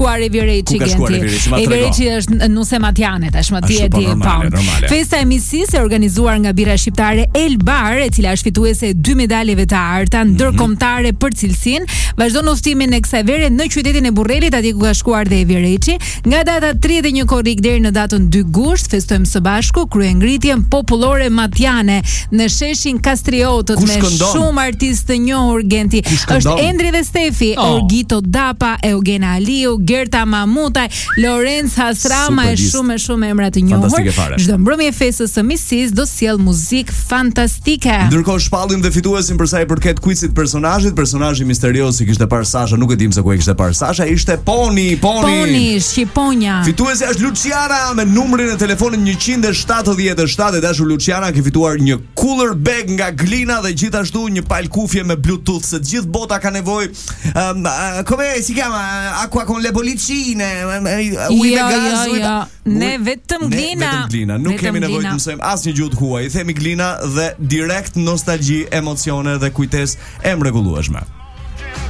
shkuar Evi Reçi Genti? Evi Reçi është nuse Matjane tashmë ti e di. Festa e miqësisë e organizuar nga birra shqiptare El Bar, e cila është fituese e 2 medaleve të arta ndërkombëtare për cilësinë, vazhdon udhëtimin e kësaj vere në qytetin e Burrelit, atje ku ka shkuar dhe Evi Reçi. Nga data 31 korrik deri në datën 2 gusht festojmë së bashku kryengritjen popullore Matjane në sheshin Kastriotët me shumë artistë të njohur Genti. Është Endri dhe Stefi, Orgito Dapa, Eugena Aliu, Gerta Mamutaj, Lorenz Hasrama e shumë emra të njohur. Çdo mbrëmje festës së miqësisë do sjell muzikë fantastike. Ndërkohë shpallim dhe fituesin për sa i përket quizit personazhit. Personazhi misterioz i kishte parë Sasha, nuk e dim se ku e kishte parë Sasha, ishte Poni, Shqiponja. Fituesja është Luciana me numrin e telefonit 177. Dashur Luciana, ke fituar një cooler bag nga Glina dhe gjithashtu një pal kufje me Bluetooth, se gjithë bota ka nevojë come si chiama acqua con le bollicine, ujë me gaz. Ne vetëm Glina. Nuk kemi nevojë të mësojmë asnjë gjuhë huaj. I themi Glina dhe direkt nostalgji, emocione dhe kujtesë e mrekullueshme.